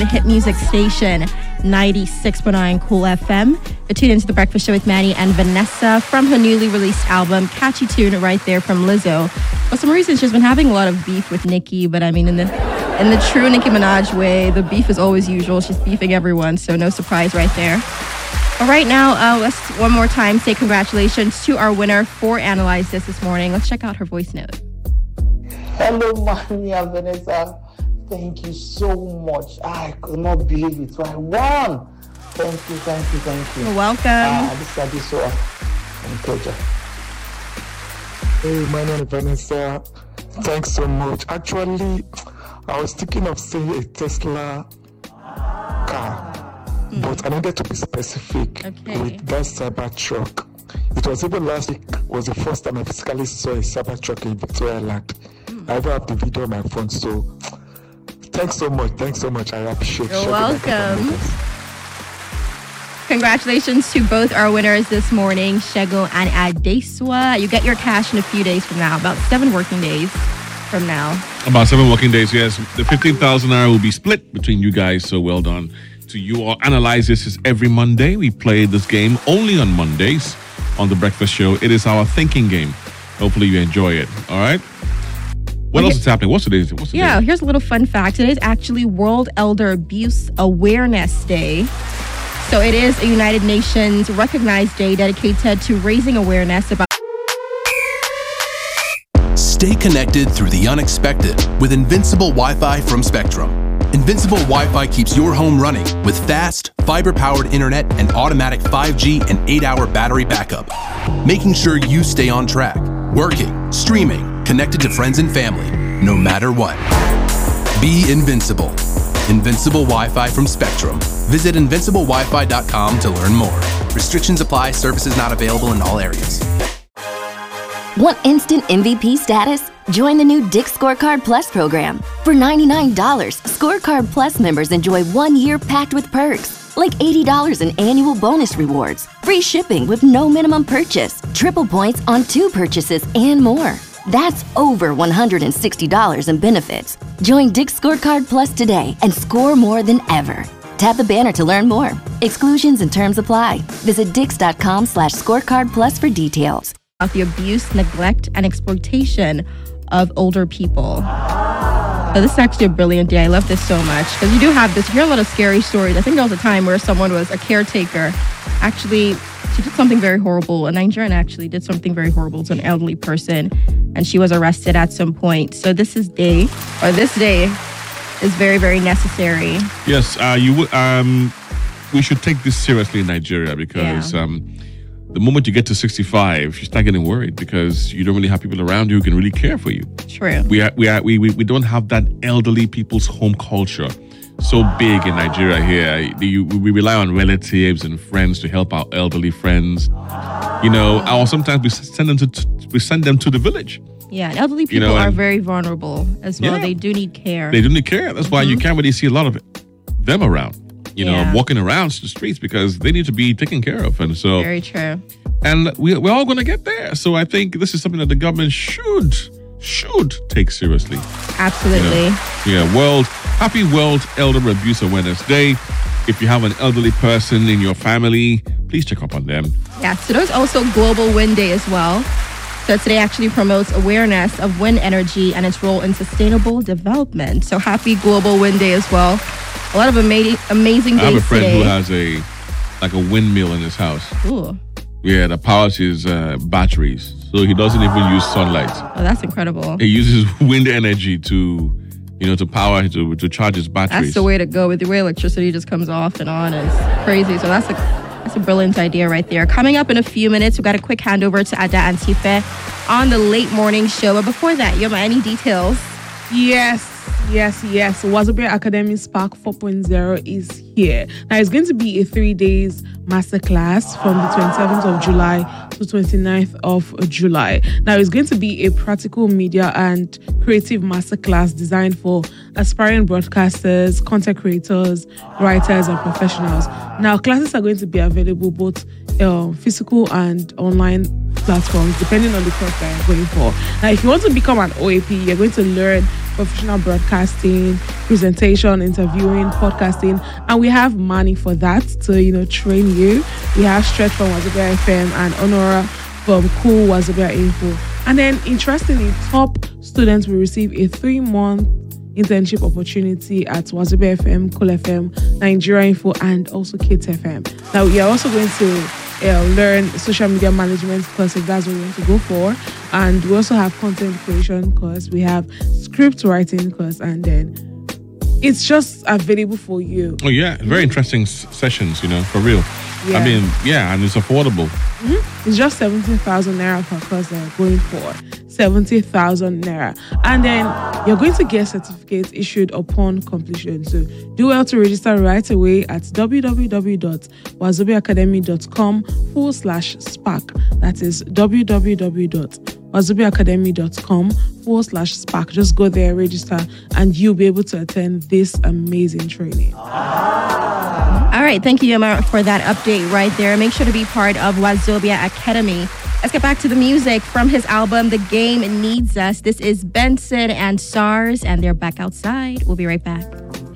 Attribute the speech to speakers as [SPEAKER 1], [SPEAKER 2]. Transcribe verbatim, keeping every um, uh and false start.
[SPEAKER 1] The hit music station, ninety-six point nine Cool F M. You're tuned into The Breakfast Show with Manny and Vanessa from her newly released album, catchy tune right there from Lizzo. For some reason, she's been having a lot of beef with Nicki, but I mean, in the in the true Nicki Minaj way, the beef is always usual. She's beefing everyone, so no surprise right there. But right now, uh, let's one more time say congratulations to our winner for Analyze This this morning. Let's check out her voice note.
[SPEAKER 2] Hello, Manny and Vanessa. Thank you so much. I could not believe it. So I won. Thank you, thank you, thank you.
[SPEAKER 1] You're welcome.
[SPEAKER 2] Uh, this is Abisoa. Pleasure.
[SPEAKER 3] Hey, my name is Vanessa. Thanks so much. Actually, I was thinking of saying a Tesla car, mm. but I needed to be specific
[SPEAKER 1] okay.
[SPEAKER 3] with that Cybertruck. It was even last week was the first time I physically saw a Cybertruck in Victoria Land. Mm. I even have the video on my phone, so thanks so much. Thanks so much. I appreciate it.
[SPEAKER 1] You're welcome. Congratulations to both our winners this morning, Shego and Adesua. You get your cash in a few days from now, about seven working days from now.
[SPEAKER 4] About seven working days, yes. The fifteen thousand naira will be split between you guys, so well done to you all. Analyze This is every Monday. We play this game only on Mondays on The Breakfast Show. It is our thinking game. Hopefully you enjoy it, all right? What else is happening? What's today's? What's
[SPEAKER 1] yeah, here's a little fun fact. Today is actually World Elder Abuse Awareness Day. So it is a United Nations recognized day dedicated to raising awareness about.
[SPEAKER 5] Stay connected through the unexpected with Invincible Wi-Fi from Spectrum. Invincible Wi-Fi keeps your home running with fast, fiber-powered internet and automatic five G and eight hour battery backup, making sure you stay on track, working, streaming, connected to friends and family, no matter what. Be invincible. Invincible Wi-Fi from Spectrum. Visit invincible wi fi dot com to learn more. Restrictions apply. Services not available in all areas.
[SPEAKER 6] Want instant M V P status? Join the new Dick's Scorecard Plus program. For ninety-nine dollars, Scorecard Plus members enjoy one year packed with perks, like eighty dollars in annual bonus rewards, free shipping with no minimum purchase, triple points on two purchases, and more. That's over one hundred sixty dollars in benefits. Join Dick's Scorecard Plus today and score more than ever. Tap the banner to learn more. Exclusions and terms apply. Visit dix.com slash scorecard plus for details.
[SPEAKER 1] About the abuse, neglect, and exploitation of older people. So this is actually a brilliant day. I love this so much because you do have this, you hear a lot of scary stories. I think there was a time where someone was a caretaker. Actually, she did something very horrible. A Nigerian actually did something very horrible to an elderly person, and she was arrested at some point. So this is day, or this day is very, very necessary.
[SPEAKER 4] Yes, uh, you um, we should take this seriously in Nigeria because
[SPEAKER 1] Yeah.
[SPEAKER 4] um, the moment you get to sixty-five, you start getting worried because you don't really have people around you who can really care for you.
[SPEAKER 1] True.
[SPEAKER 4] We are, we are, we, we we don't have that elderly people's home culture so big in Nigeria here. You, we rely on relatives and friends to help our elderly friends. You know, or sometimes we send them to we send them to the village.
[SPEAKER 1] Yeah, and elderly people
[SPEAKER 4] You know,
[SPEAKER 1] are
[SPEAKER 4] and-
[SPEAKER 1] very vulnerable as well.
[SPEAKER 4] Yeah.
[SPEAKER 1] They do need care.
[SPEAKER 4] They don't need care. That's why you can't really see a lot of them around. You know,
[SPEAKER 1] Yeah.
[SPEAKER 4] walking around the streets because they need to be taken care of. And so,
[SPEAKER 1] Very true.
[SPEAKER 4] and we, we're all going to get there. So I think this is something that the government should, should take seriously.
[SPEAKER 1] Absolutely.
[SPEAKER 4] You know? Yeah, World, happy World Elder Abuse Awareness Day. If you have an elderly person in your family, please check up on them.
[SPEAKER 1] Yeah, so there's also Global Wind Day as well. So today actually promotes awareness of wind energy and its role in sustainable development. So happy Global Wind Day as well. A lot of ama- amazing days
[SPEAKER 4] I have a friend
[SPEAKER 1] today.
[SPEAKER 4] who has a, like a windmill in his house.
[SPEAKER 1] Ooh.
[SPEAKER 4] Yeah, that powers his uh, batteries. So he doesn't even use sunlight.
[SPEAKER 1] Oh, that's incredible.
[SPEAKER 4] He uses wind energy to, you know, to power, to, to charge his batteries.
[SPEAKER 1] That's the way to go with the way electricity just comes off and on. And it's crazy. So that's a, that's a brilliant idea right there. Coming up in a few minutes, we've got a quick handover to Ada Antife on the late morning show. But before that, Yoma, any details?
[SPEAKER 7] Yes, yes, yes. Wazobia Academy Spark four point oh is here. Now, it's going to be a three days masterclass from the twenty-seventh of July to twenty-ninth of July. Now, it's going to be a practical media and creative masterclass designed for aspiring broadcasters, content creators, writers, and professionals. Now, classes are going to be available both uh, physical and online platforms, depending on the course that you're going for. Now, if you want to become an O A P, you're going to learn professional broadcasting, presentation, interviewing, podcasting, and we have Manny for that to, you know, train you. We have Stretch from Wazobia F M and Honora from Cool Wazobia Info. And then, interestingly, top students will receive a three-month internship opportunity at Wazobia F M, Cool F M, Nigeria Info, and also Kids F M. Now, we are also going to uh, learn social media management course if that's what you want to go for. And we also have content creation course. We have script writing course, and then it's just available for you.
[SPEAKER 4] Oh, yeah. Very interesting s- sessions, you know, for real.
[SPEAKER 7] Yeah.
[SPEAKER 4] I mean, yeah, and it's affordable.
[SPEAKER 7] Mm-hmm. It's just seventeen thousand naira per course they're going for. seventy thousand naira. And then you're going to get certificates issued upon completion. So do well to register right away at www.wazobiaacademy.com forward slash spark. That is www.wazobiaacademy.com forward slash spark. Just go there, register, and you'll be able to attend this amazing training.
[SPEAKER 1] All right, thank you, Yoma, for that update right there. Make sure to be part of Wazobia Academy. Let's get back to the music from his album, The Game Needs Us. This is Benson and SARS, and they're back outside. We'll be right back.